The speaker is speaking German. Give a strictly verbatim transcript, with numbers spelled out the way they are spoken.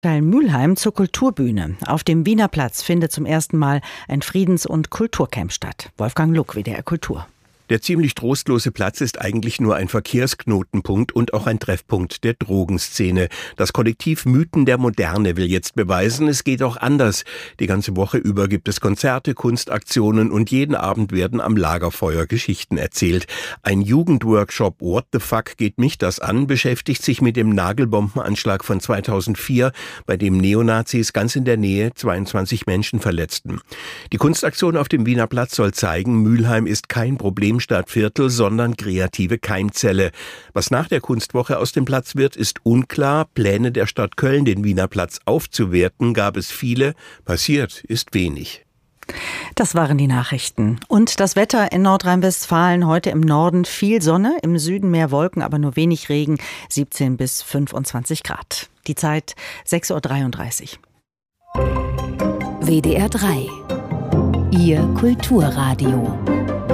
Teil Mülheim zur Kulturbühne. Auf dem Wiener Platz findet zum ersten Mal ein Friedens- und Kulturcamp statt. Wolfgang Luck, W D R Kultur. Der ziemlich trostlose Platz ist eigentlich nur ein Verkehrsknotenpunkt und auch ein Treffpunkt der Drogenszene. Das Kollektiv Mythen der Moderne will jetzt beweisen, es geht auch anders. Die ganze Woche über gibt es Konzerte, Kunstaktionen und jeden Abend werden am Lagerfeuer Geschichten erzählt. Ein Jugendworkshop What the Fuck geht mich das an, beschäftigt sich mit dem Nagelbombenanschlag von zweitausendvier, bei dem Neonazis ganz in der Nähe zweiundzwanzig Menschen verletzten. Die Kunstaktion auf dem Wiener Platz soll zeigen, Mülheim ist kein Problem Stadtviertel, sondern kreative Keimzelle. Was nach der Kunstwoche aus dem Platz wird, ist unklar. Pläne der Stadt Köln, den Wiener Platz aufzuwerten, gab es viele. Passiert ist wenig. Das waren die Nachrichten. Und das Wetter in Nordrhein-Westfalen: heute im Norden viel Sonne, im Süden mehr Wolken, aber nur wenig Regen, siebzehn bis fünfundzwanzig Grad. Die Zeit sechs Uhr dreiunddreißig. W D R drei, Ihr Kulturradio.